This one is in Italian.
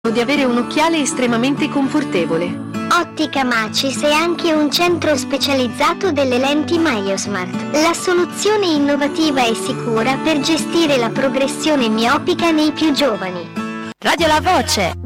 di avere un occhiale estremamente confortevole. Ottica Macis è anche un centro specializzato delle lenti MyoSmart, la soluzione innovativa e sicura per gestire la progressione miopica nei più giovani. Radio La Voce.